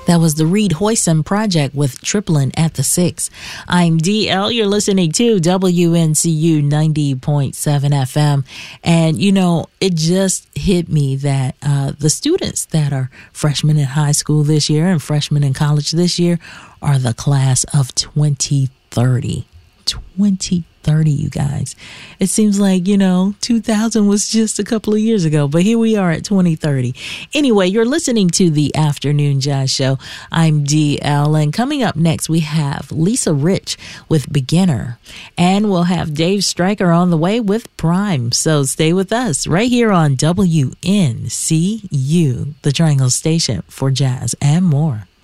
That was the Reed Hoyson Project with Triplin at the Six. I'm DL. You're listening to WNCU 90.7 FM. And, you know, it just hit me that the students that are freshmen in high school this year and freshmen in college this year are the class of 2030. 2030, you guys. It seems like, you know, 2000 was just a couple of years ago, but here we are at 2030. Anyway, you're listening to the Afternoon Jazz Show. I'm DL, and coming up next, we have Lisa Rich with Beginner, and we'll have Dave Stryker on the way with Prime. So stay with us right here on WNCU, the Triangle Station for jazz and more.